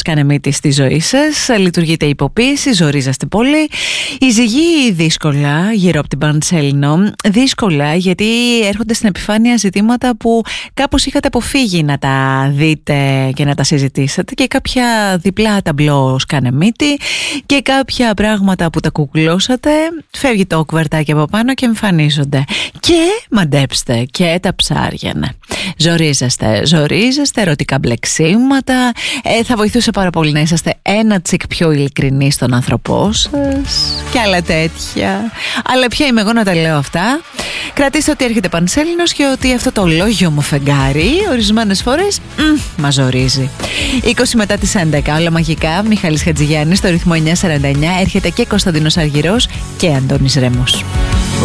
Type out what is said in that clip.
κάνε μύτη στη ζωή σας, λειτουργείτε υποποίηση, ζορίζεστε πολύ. Η ζυγή δύσκολα γύρω από την Πανσέλινο, δύσκολα γιατί έρχονται στην επιφάνεια ζητήματα που κάπως είχατε αποφύγει να τα δείτε και να τα συζητήσετε, και κάποια διπλά ταμπλό κάνε μύτη και κάποια πράγματα που τα κουκλώσατε, φεύγει το κουβερτάκι από πάνω και εμφανίζονται. Και μαντέψτε, και τα ψάρια, ναι. Ζορίζεστε, ερωτικά μπλεξίματα. Θα βοηθούσε πάρα πολύ να είσαστε ένα τσικ πιο ειλικρινοί στον άνθρωπό σας και άλλα τέτοια. Αλλά ποια είμαι εγώ να τα λέω αυτά. Κρατήστε ότι έρχεται Πανσέλινος και ότι αυτό το λόγιο μου φεγγάρι ορισμένες φορές μας ζορίζει. 20 μετά τις 11, όλα μαγικά. Μιχάλης Χατζηγιάννης στο ρυθμό 949. Έρχεται και Κωνσταντίνος Αργυρός και Αντώνης Ρέμος.